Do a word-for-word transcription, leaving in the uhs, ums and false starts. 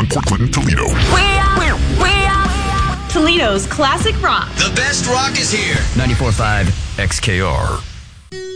one for Clinton Toledo. We are, we are Toledo's classic rock. The best rock is here. ninety-four point five X K R.